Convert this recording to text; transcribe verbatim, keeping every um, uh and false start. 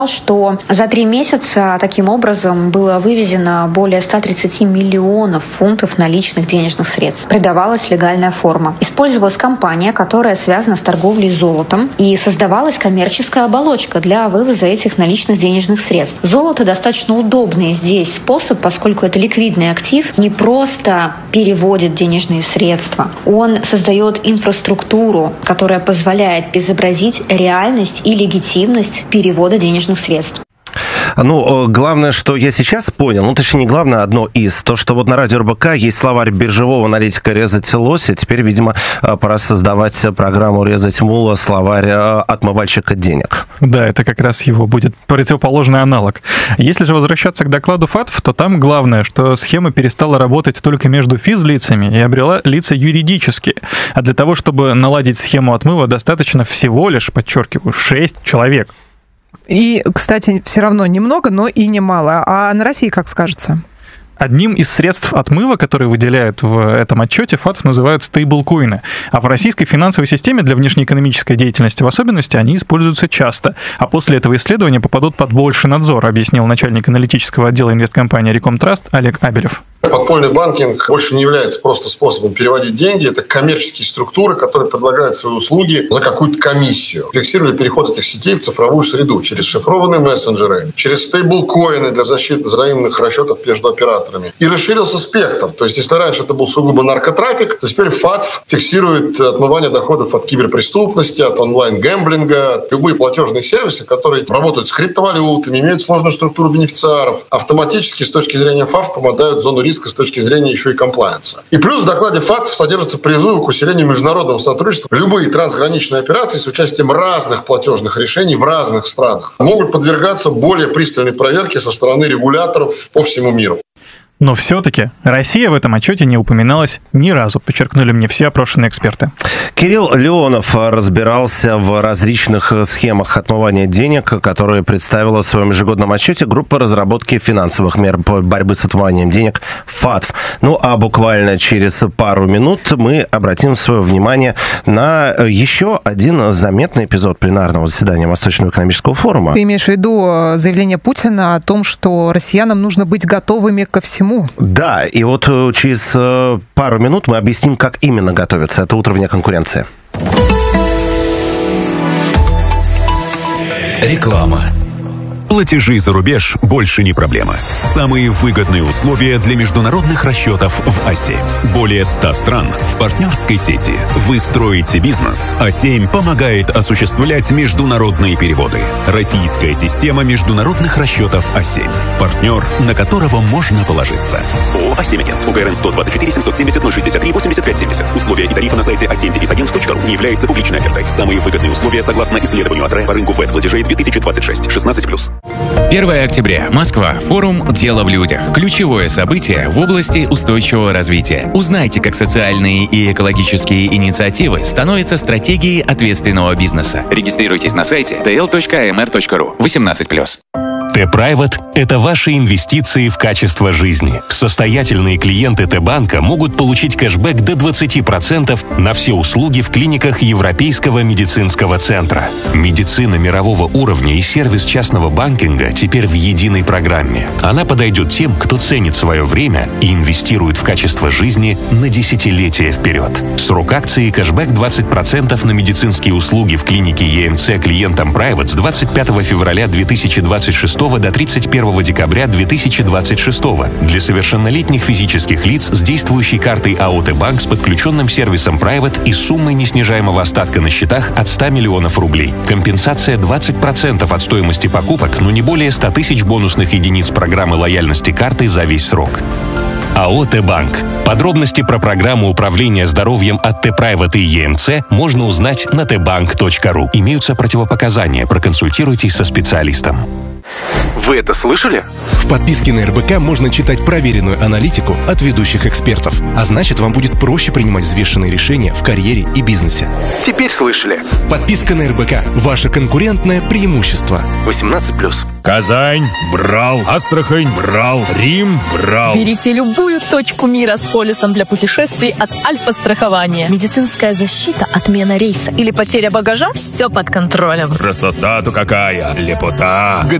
что за три месяца таким образом было вывезено более ста тридцати миллионов фунтов наличных денежных средств. Придавалась легальная форма. Использовалась компания, которая связана с торговлей золотом, и создавалась коммерческая оболочка для вывоза этих наличных денежных средств. Золото достаточно удобный здесь способ, поскольку это ликвидный актив, не просто переводит денежные средства. Он создает инфраструктуру, которая позволяет изобразить реальность и легитимность перевода денежных средств. Ну, главное, что я сейчас понял, ну, точнее, не главное, одно из, то, что вот на радио эр бэ ка есть словарь биржевого аналитика «Резать лося», теперь, видимо, пора создавать программу «Резать мула», словарь отмывальщика денег. Да, это как раз его будет противоположный аналог. Если же возвращаться к докладу ФАТФ, то там главное, что схема перестала работать только между физлицами и обрела лица юридические. А для того, чтобы наладить схему отмыва, достаточно всего лишь, подчеркиваю, шесть человек. И, кстати, все равно немного, но и немало. А на России как скажется? Одним из средств отмыва, которые выделяют в этом отчете, ФАТФ называют стейблкоины. А в российской финансовой системе для внешнеэкономической деятельности в особенности они используются часто. А после этого исследования попадут под больший надзор, объяснил начальник аналитического отдела инвесткомпании Рекомтраст Олег Абелев. Подпольный банкинг больше не является просто способом переводить деньги. Это коммерческие структуры, которые предлагают свои услуги за какую-то комиссию. Фиксировали переход этих сетей в цифровую среду через шифрованные мессенджеры, через стейблкоины для защиты взаимных расчетов между операторами. И расширился спектр. То есть, если раньше это был сугубо наркотрафик, то теперь ФАТФ фиксирует отмывание доходов от киберпреступности, от онлайн-гэмблинга. Любые платежные сервисы, которые работают с криптовалютами, имеют сложную структуру бенефициаров, автоматически с точки зрения ФАТФ попадают в зону риска с точки зрения еще и комплаенса. И плюс в докладе ФАТФ содержится призыв к усилению международного сотрудничества. Любые трансграничные операции с участием разных платежных решений в разных странах могут подвергаться более пристальной проверке со стороны регуляторов по всему миру. Но все-таки Россия в этом отчете не упоминалась ни разу, подчеркнули мне все опрошенные эксперты. Кирилл Леонов разбирался в различных схемах отмывания денег, которые представила в своем ежегодном отчете группа разработки финансовых мер по борьбе с отмыванием денег ФАТФ. Ну а буквально через пару минут мы обратим свое внимание на еще один заметный эпизод пленарного заседания Восточного экономического форума. Ты имеешь в виду заявление Путина о том, что россиянам нужно быть готовыми ко всему? Да, и вот через пару минут мы объясним, как именно готовиться. Это «Утро вне конкуренции». Реклама. Платежи за рубеж больше не проблема. Самые выгодные условия для международных расчетов в а семь. Более ста стран в партнерской сети. Вы строите бизнес, а семь помогает осуществлять международные переводы. Российская система международных расчетов а семь. Партнер, на которого можно положиться. ООО «а семь Агент». УГРН сто двадцать четыре семьсот семьдесят ноль шестьдесят три восемьдесят пять семьдесят. Условия и тарифы на сайте а семь агент точка ру не являются публичной офертой. Самые выгодные условия согласно исследованию АТРЭ по рынку веб-платежей две тысячи двадцать шесть. шестнадцать плюс. первое октября. Москва. Форум «Дело в людях». Ключевое событие в области устойчивого развития. Узнайте, как социальные и экологические инициативы становятся стратегией ответственного бизнеса. Регистрируйтесь на сайте ди эл точка эй эм эр точка ру. восемнадцать плюс. Т-Private – это ваши инвестиции в качество жизни. Состоятельные клиенты Т-банка могут получить кэшбэк до двадцати процентов на все услуги в клиниках Европейского медицинского центра. Медицина мирового уровня и сервис частного банкинга теперь в единой программе. Она подойдет тем, кто ценит свое время и инвестирует в качество жизни на десятилетия вперед. Срок акции кэшбэк двадцать процентов на медицинские услуги в клинике Е Эм Цэ клиентам Private с двадцать пятого февраля две тысячи двадцать шестого до тридцать первого декабря две тысячи двадцать шестого для совершеннолетних физических лиц с действующей картой АО Т-банк с подключенным сервисом Private и суммой неснижаемого остатка на счетах от ста миллионов рублей. Компенсация двадцать процентов от стоимости покупок, но не более ста тысяч бонусных единиц программы лояльности карты за весь срок. АО Т-банк. Подробности про программу управления здоровьем от Т-Private и Е Эм Цэ можно узнать на тэ банк точка ру. Имеются противопоказания. Проконсультируйтесь со специалистом. Вы это слышали? В подписке на эр бэ ка можно читать проверенную аналитику от ведущих экспертов. А значит, вам будет проще принимать взвешенные решения в карьере и бизнесе. Теперь слышали. Подписка на эр бэ ка – ваше конкурентное преимущество. восемнадцать плюс. Казань брал, Астрахань брал, Рим брал. Берите любую точку мира с полисом для путешествий от Альфа-страхования. Медицинская защита, отмена рейса или потеря багажа – все под контролем. Красота-то какая, лепота.